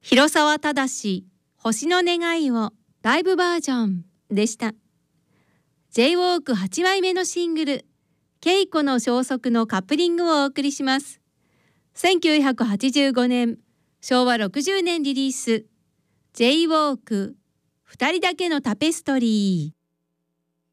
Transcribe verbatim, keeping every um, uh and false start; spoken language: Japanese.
広沢正星の願いをライブバージョンでした。 ジェイウォークはちまいめのシングルケイコの消息のカップリングをお送りします。せんきゅうひゃくはちじゅうごねんしょうわろくじゅうねんリリース ジェイウォーク ふたりだけのタペストリー。